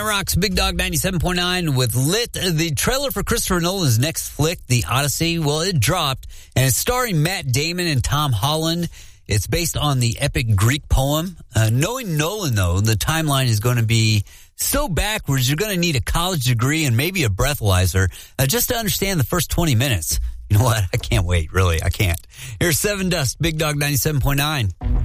Rocks Big Dog 97.9 with Lit. The trailer for Christopher Nolan's next flick, The Odyssey, well, it dropped, and it's starring Matt Damon and Tom Holland. It's based on the epic Greek poem. Knowing Nolan, though, the timeline is going to be so backwards, you're going to need a college degree and maybe a breathalyzer just to understand the first 20 minutes. You know what? I can't wait, really. I can't. Here's Seven Dust, Big Dog 97.9.